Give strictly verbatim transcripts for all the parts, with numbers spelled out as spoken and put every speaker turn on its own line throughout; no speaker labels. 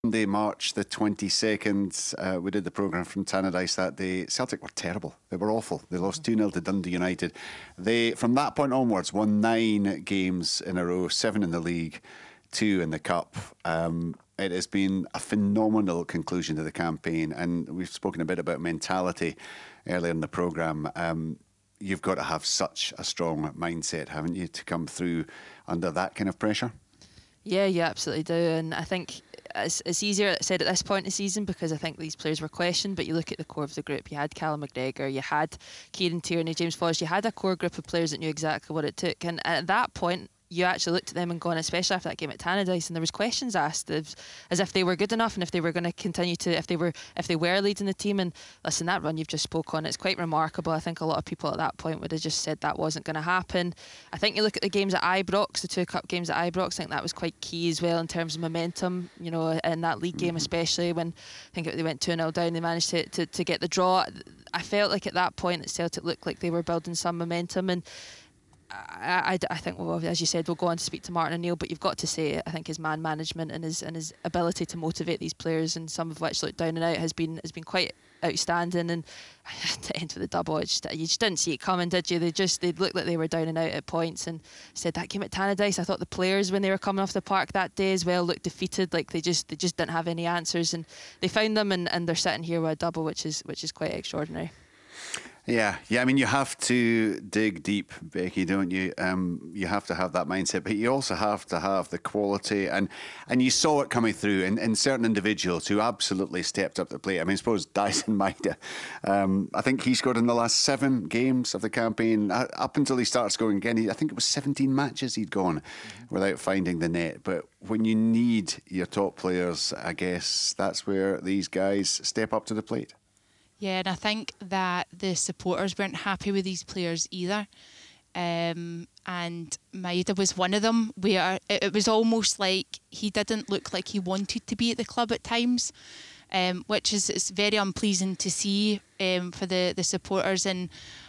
Monday, March the twenty-second, uh, we did the programme from Tannadice that day. Celtic were terrible. They were awful. They lost two nil to Dundee United. They, from that point onwards, won nine games in a row, seven in the league, two in the cup. Um, it has been a phenomenal conclusion to the campaign, and we've spoken a bit about mentality earlier in the programme. Um, you've got to have such a strong mindset, haven't you, to come through under that kind of pressure?
Yeah, you absolutely do, and I think it's, it's easier said at this point in the season because I think these players were questioned, but you look at the core of the group. You had Callum McGregor, you had Kieran Tierney, James Forrest, you had a core group of players that knew exactly what it took, and at that point you actually looked at them and gone, especially after that game at Tannadice, and there was questions asked as, as if they were good enough and if they were going to continue to, if they were if they were leading the team. And listen, that run you've just spoke on, it's quite remarkable. I think a lot of people at that point would have just said that wasn't going to happen. I think you look at the games at Ibrox, the two cup games at Ibrox, I think that was quite key as well in terms of momentum, you know, in that league game, especially when I think they went two nil down, they managed to, to, to get the draw. I felt like at that point that Celtic looked like they were building some momentum, and I, I, I think, well, as you said, we'll go on to speak to Martin O'Neill, but you've got to say, I think his man management and his and his ability to motivate these players, and some of which look down and out, has been has been quite outstanding. And to end with the double, it just, you just didn't see it coming, did you? They just they looked like they were down and out at points. And said that game at Tannadice, I thought the players when they were coming off the park that day as well looked defeated, like they just they just didn't have any answers, and they found them, and, and they're sitting here with a double, which is which is quite extraordinary.
Yeah, yeah. I mean, you have to dig deep, Becky, don't you? Um, you have to have that mindset, but you also have to have the quality, and and you saw it coming through in, in certain individuals who absolutely stepped up to the plate. I mean, I suppose Dyson Maida, um, I think he scored in the last seven games of the campaign. Up until he started scoring again, he, I think it was seventeen matches he'd gone mm-hmm. without finding the net. But when you need your top players, I guess that's where these guys step up to the plate.
Yeah, and I think that the supporters weren't happy with these players either. Um, and Maida was one of them, where it, it was almost like he didn't look like he wanted to be at the club at times, um, which is it's very unpleasing to see um, for the, the supporters. And,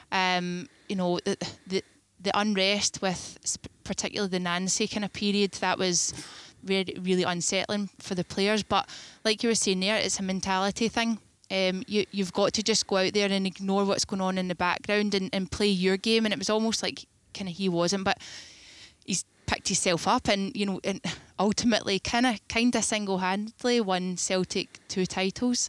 um, you know, the, the, the unrest with particularly the Nancy kind of period, that was really, really unsettling for the players. But like you were saying there, it's a mentality thing. Um, you, you've got to just go out there and ignore what's going on in the background and, and play your game. And it was almost like kind of he wasn't, but he's picked himself up and, you know, and ultimately kind of kind of single-handedly won Celtic two titles.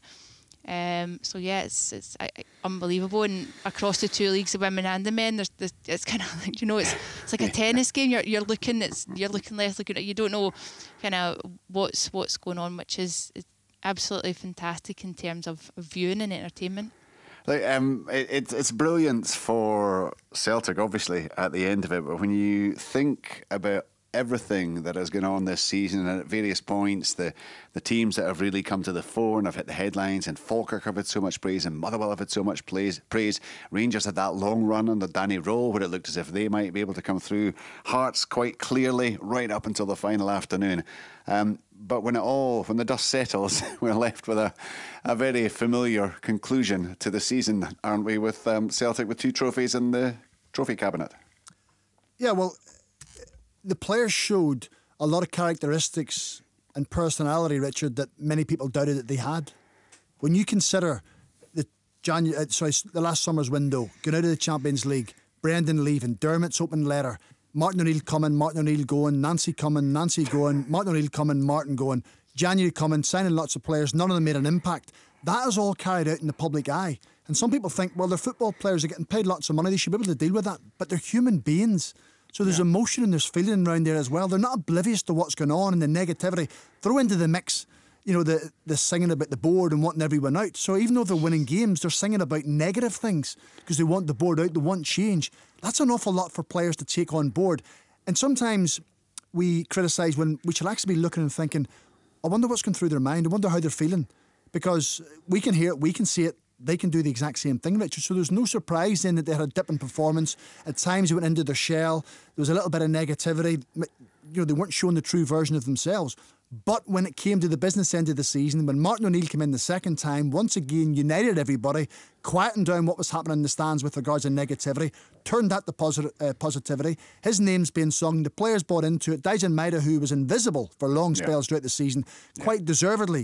Um, so yeah, it's it's uh, unbelievable. And across the two leagues, the women and the men, there's, there's it's kind of like, you know, it's it's like a tennis game. You're you're looking, it's you're looking left, looking at, you don't know kind of what's what's going on, which is. It's, absolutely fantastic in terms of viewing and entertainment.
Like, um, it, it's it's brilliant for Celtic, obviously, at the end of it. But when you think about everything that has gone on this season, and at various points, the the teams that have really come to the fore and have hit the headlines, and Falkirk have had so much praise, and Motherwell have had so much praise. praise. Rangers had that long run under Danny Rowe, where it looked as if they might be able to come through. Hearts quite clearly right up until the final afternoon. Um, but when it all, when the dust settles, we're left with a, a very familiar conclusion to the season, aren't we? With um, Celtic with two trophies in the trophy cabinet.
Yeah, well, the players showed a lot of characteristics and personality, Richard, that many people doubted that they had. When you consider the Janu- uh, sorry, the last summer's window, going out of the Champions League, Brendan leaving, Dermot's open letter, Martin O'Neill coming, Martin O'Neill going, Nancy coming, Nancy going, Martin O'Neill coming, Martin going, January coming, signing lots of players, none of them made an impact. That is all carried out in the public eye. And some people think, well, they're football players, are getting paid lots of money, they should be able to deal with that. But they're human beings. So there's yeah. emotion and there's feeling around there as well. They're not oblivious to what's going on and the negativity. Throw into the mix, you know, the the singing about the board and wanting everyone out. So even though they're winning games, they're singing about negative things because they want the board out, they want change. That's an awful lot for players to take on board. And sometimes we criticise when we should actually be looking and thinking, I wonder what's going through their mind. I wonder how they're feeling. Because we can hear it, we can see it, they can do the exact same thing, Richard. So there's no surprise then that they had a dip in performance. At times they went into their shell. There was a little bit of negativity. You know, they weren't showing the true version of themselves. But when it came to the business end of the season, when Martin O'Neill came in the second time, once again united everybody, quietened down what was happening in the stands with regards to negativity, turned that to posit- uh, positivity. His name's being sung, the players bought into it. Daisen Maeda, who was invisible for long spells yeah. throughout the season, quite yeah. deservedly